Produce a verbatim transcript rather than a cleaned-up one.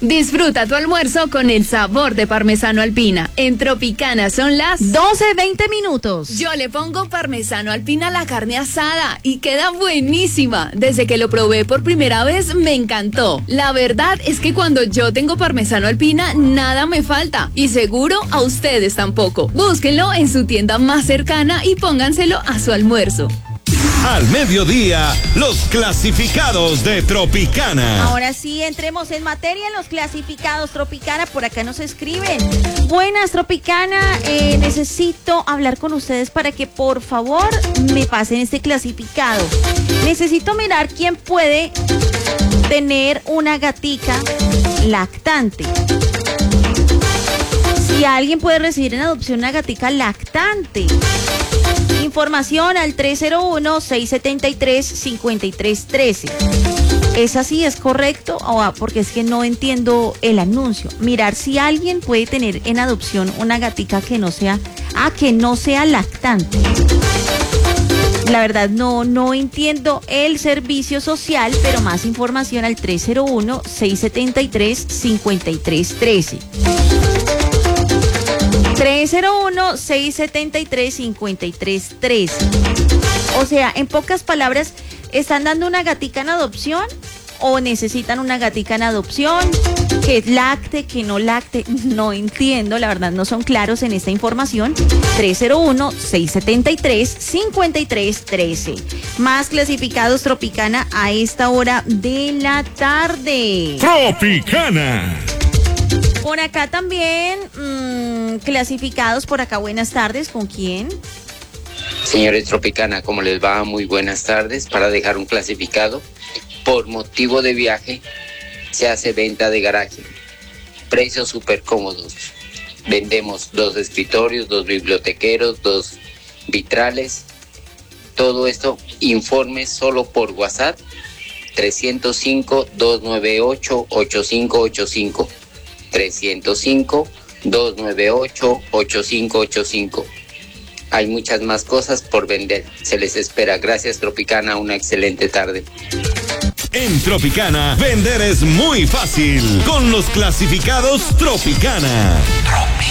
Disfruta tu almuerzo con el sabor de parmesano Alpina. En Tropicana son las doce veinte minutos. Yo le pongo parmesano Alpina a la carne asada y queda buenísima. Desde que lo probé por primera vez me encantó. La verdad es que cuando yo tengo parmesano Alpina nada me falta y seguro a ustedes tampoco. Búsquenlo en su tienda más cercana y pónganselo a su almuerzo. Al mediodía, los clasificados de Tropicana. Ahora sí, entremos en materia en los clasificados Tropicana. Por acá nos escriben. Buenas, Tropicana. Eh, necesito hablar con ustedes para que por favor me pasen este clasificado. Necesito mirar quién puede tener una gatica lactante. Si alguien puede recibir en adopción una gatica lactante. Información al tres cero uno, seis siete tres, cinco tres uno tres. ¿Es así? ¿Es correcto? Oh, porque es que no entiendo el anuncio. Mirar si alguien puede tener en adopción una gatica que no sea, ah, que no sea lactante. La verdad no, no entiendo el servicio social, pero más información al tres cero uno, seis siete tres, cinco tres uno tres. tres cero uno, seis siete tres, cinco tres uno tres. O sea, en pocas palabras, ¿están dando una gatica en adopción o necesitan una gatica en adopción? ¿Que lacte, que no lacte? No entiendo, la verdad no son claros en esta información. tres cero uno, seis siete tres, cinco tres uno tres. Más clasificados Tropicana a esta hora de la tarde. Tropicana. Por acá también, mmm, clasificados por acá, buenas tardes, ¿con quién? Señores Tropicana, ¿cómo les va? Muy buenas tardes. Para dejar un clasificado, por motivo de viaje, se hace venta de garaje. Precios súper cómodos. Vendemos dos escritorios, dos bibliotequeros, dos vitrales. Todo esto, informes solo por WhatsApp, tres cero cinco, dos nueve ocho, ocho cinco ocho cinco. tres cero cinco, dos nueve ocho, ocho cinco ocho cinco. Hay muchas más cosas por vender. Se les espera. Gracias, Tropicana. Una excelente tarde. En Tropicana, vender es muy fácil. Con los clasificados Tropicana. Tropicana.